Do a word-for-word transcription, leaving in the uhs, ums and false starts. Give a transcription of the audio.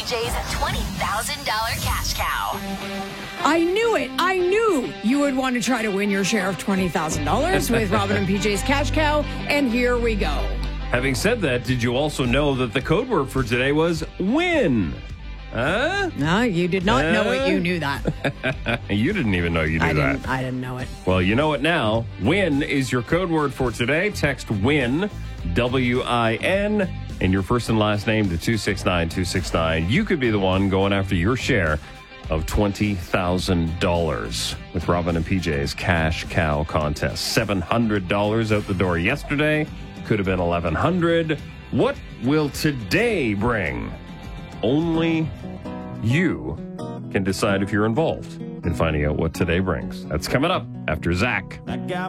J's twenty thousand dollars cash cow. I knew it. I knew you would want to try to win your share of twenty thousand dollars with Robin and P J's Cash Cow, and here we go. Having said that, did you also know that the code word for today was win? Huh? No, you did not uh? know it. You knew that. You didn't even know you knew I that. didn't, I didn't know it. Well, you know it now. Win is your code word for today. Text WIN, W I N, and your first and last name to two six nine two six nine. You could be the one going after your share of twenty thousand dollars with Robin and P J's Cash Cow contest. seven hundred dollars out the door yesterday. Could have been eleven hundred dollars. What will today bring? Only you can decide if you're involved in finding out what today brings. That's coming up after Zach.